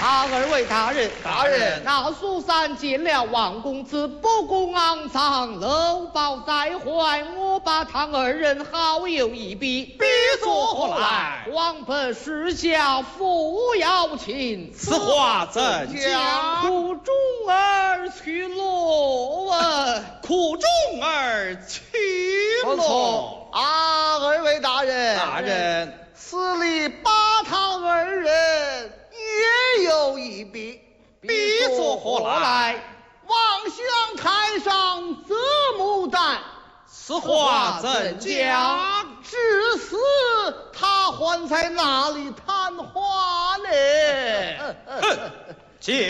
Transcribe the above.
二位大人， 大人， 那苏三见了王公子不公肮脏，搂抱在怀，我把他二人好友一比， 比作何来？ 王本时下负邀请， 此话怎讲？ 苦中儿去罗文， 苦中儿去罗。 二位大人， 大人， 此里把他二人也有一比， 比作何来？ 望乡台上择牡丹， 此话怎讲？ 至死他还在那里谈话呢？ 哼，讲。